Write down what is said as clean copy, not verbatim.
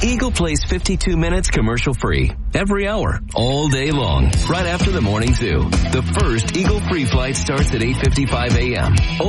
Eagle plays 52 minutes commercial free every hour, all day long, right after the morning zoo. The first Eagle free flight starts at 8:55 a.m.